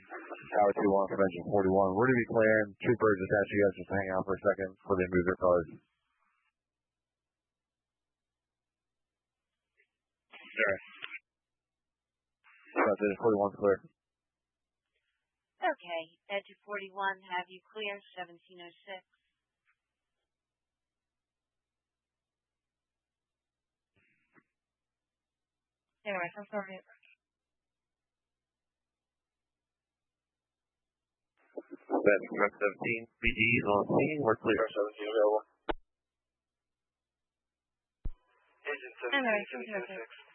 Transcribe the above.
Tower 2-1 from engine 41. We're going to be clearing. Troopers attached you guys just hang out for a second before they move their cars. Sure. That's it. 41's clear. Okay. Edge 41, have you clear, 1706. Anyway, I'm sorry. That's truck 17. BG's on scene. We're clear. Truck 17 available. Anyway, 1706.